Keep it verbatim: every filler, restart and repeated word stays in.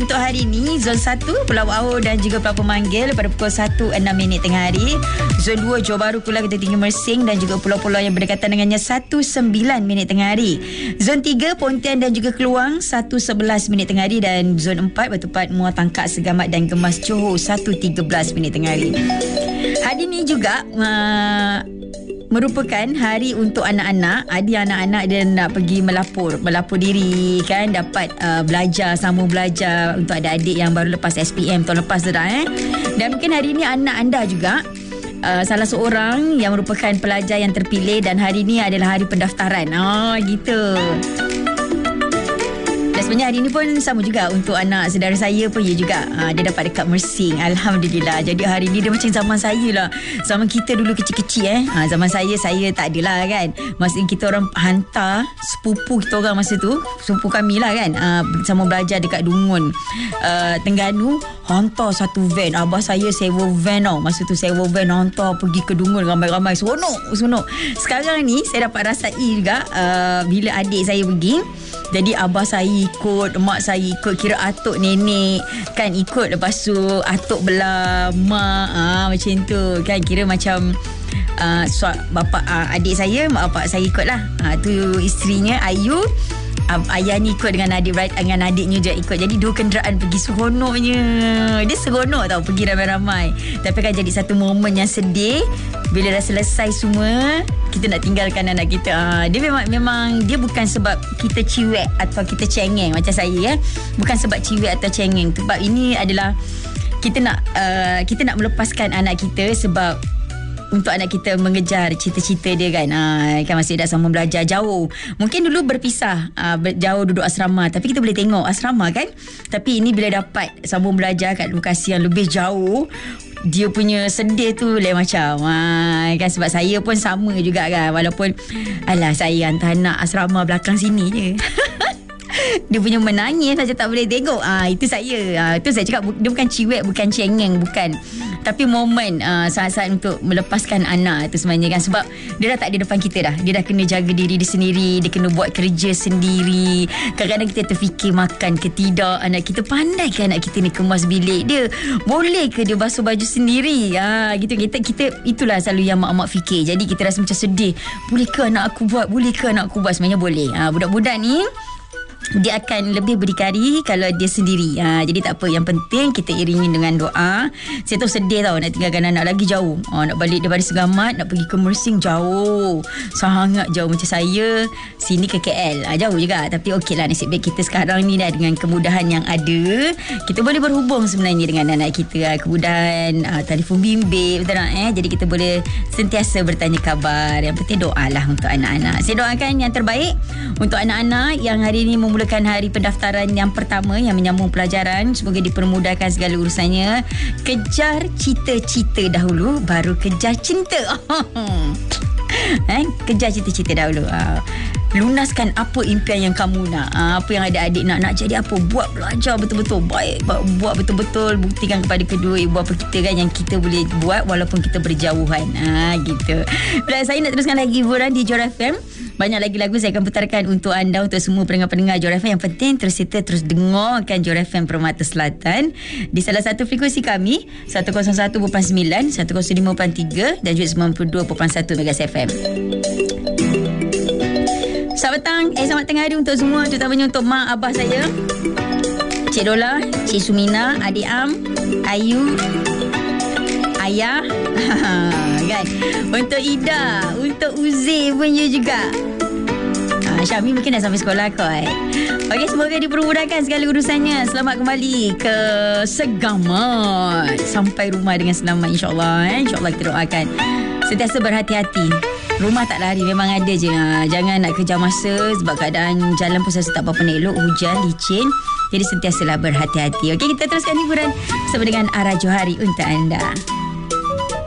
untuk hari ini, Zon satu Pulau Awur dan juga Pulau Pemanggil pada pukul satu enam minit tengah hari. Zon dua Johor Bahru, Kuala, Kedah Tinggi, Mersing dan juga pulau-pulau yang berdekatan dengannya satu sembilan minit tengah hari. Zon tiga Pontian dan juga Keluang satu sebelas minit tengah hari. Dan Zon empat Batupat, Muar, Tangkak, Segamat dan Gemas, Johor satu tiga belas minit tengah hari. Hari ini juga uh, merupakan hari untuk anak-anak. Ada anak-anak dia nak pergi melapor melapor diri kan, dapat uh, belajar, sambung belajar untuk adik-adik yang baru lepas S P M tahun lepas tu dah eh. Dan mungkin hari ini anak anda juga uh, salah seorang yang merupakan pelajar yang terpilih dan hari ini adalah hari pendaftaran. Oh gitu. Dan sebenarnya hari ini pun sama juga untuk anak saudara saya pun ya juga. Ha, dia dapat dekat Mersing. Alhamdulillah. Jadi hari ini dia macam zaman saya lah. Zaman kita dulu kecil-kecil eh. Ha, zaman saya, saya tak adalah kan. Maksudnya kita orang hantar sepupu kita orang masa tu. Sepupu kami lah kan. Ha, sama belajar dekat Dungun. Uh, Tengganu. Hantar satu van. Abah saya sewa van tau. Masa tu sewa van hantar pergi ke Dungun ramai-ramai. Seronok. Seronok. Sekarang ni saya dapat rasai juga. Uh, bila adik saya pergi. Jadi abah saya ikut, mak saya ikut, kira atuk nenek kan ikut, lepas tu atuk belah mak, ah, macam tu kan, kira macam uh, suat bapa uh, adik saya, mak bapak saya ikut lah. Uh, tu isterinya Ayu. Uh, ayah ni ikut dengan adik dengan adiknya juga ikut. Jadi dua kenderaan pergi, seronoknya. Dia seronok tau pergi ramai-ramai. Tapi kan jadi satu momen yang sedih bila dah selesai semua, kita nak tinggalkan anak kita. Uh, dia memang memang dia bukan sebab kita ciwek atau kita cengeng macam saya eh. Bukan sebab ciwek atau cengeng. Sebab ini adalah kita nak uh, kita nak melepaskan anak kita sebab untuk anak kita mengejar cita-cita dia kan. Ha, kan masih dah sama belajar jauh. Mungkin dulu berpisah, ha, jauh duduk asrama. Tapi kita boleh tengok asrama kan. Tapi ini bila dapat sambung belajar kat lokasi yang lebih jauh, dia punya sedih tu lain macam. Ha, kan sebab saya pun sama juga kan. Walaupun alah saya hantar anak asrama belakang sini je. Dia punya menangis saja tak boleh tengok. Ah, itu saya. Ah, itu saya cakap dia bukan ciwek, bukan cengeng, bukan. Tapi momen uh, saat-saat untuk melepaskan anak itu sebenarnya kan, sebab dia dah tak ada depan kita dah. Dia dah kena jaga diri dia sendiri, dia kena buat kerja sendiri. Kadang-kadang kita terfikir makan ke tidak, anak kita pandai ke anak kita ni kemas bilik dia, boleh ke dia basuh baju sendiri. Ah, gitu kita kita itulah selalu yang mak-mak fikir. Jadi kita rasa macam sedih. Boleh ke anak aku buat? Boleh ke anak aku buat? Sebenarnya boleh. Ah, budak-budak ni dia akan lebih berdikari kalau dia sendiri. Ha, jadi tak apa. Yang penting kita iringi dengan doa. Saya tahu sedih tau nak tinggalkan anak lagi jauh. Ha, nak balik daripada Segamat, nak pergi ke Mersing jauh. Sangat jauh macam saya. Sini ke K L. Ha, jauh juga. Tapi okey lah, nasib baik kita sekarang ni dah dengan kemudahan yang ada. Kita boleh berhubung sebenarnya dengan anak kita. Ha, kemudahan ha, telefon bimbit. Betul tak eh? Jadi kita boleh sentiasa bertanya khabar. Yang penting doa lah untuk anak-anak. Saya doakan yang terbaik untuk anak-anak yang hari ini memulakan hari pendaftaran yang pertama yang menyambung pelajaran. Semoga dipermudahkan segala urusannya. Kejar cita-cita dahulu, baru kejar cinta. eh, kejar cita-cita dahulu. Uh, lunaskan apa impian yang kamu nak. Uh, apa yang adik-adik nak. Nak jadi apa? Buat belajar betul-betul. Baik. Buat betul-betul. Buktikan kepada kedua ibu bapa kita kan yang kita boleh buat walaupun kita berjauhan. Uh, gitu. Baik, saya nak teruskan lagi hiburan di Johor F M. Banyak lagi lagu saya akan putarkan untuk anda, untuk semua pendengar-pendengar Johor F M. Yang penting terus kita terus dengarkan Johor F M Permata Selatan di salah satu frekuensi kami seratus satu perpuluhan sembilan, seratus lima perpuluhan tiga dan juga sembilan puluh dua perpuluhan satu Megas F M. Selamat petang, eh selamat tengah hari untuk semua, terutamanya untuk mak abah saya, Cik Dola, Cik Sumina, Adik Am, Ayu, ayah kan, untuk Ida, untuk Uzi punya juga. ha, Syami mungkin dah sampai sekolah kot. Okey, semoga dipermudahkan segala urusannya. Selamat kembali ke Segamat, sampai rumah dengan selamat insyaAllah. eh. InsyaAllah kita doakan sentiasa berhati-hati. Rumah tak lari, memang ada je. ha, Jangan nak kejar masa sebab keadaan jalan pun saya tak apa-apa nak elok, hujan, licin. Jadi sentiasalah berhati-hati. Okey, kita teruskan hiburan bersama dengan Ara Johari untuk anda.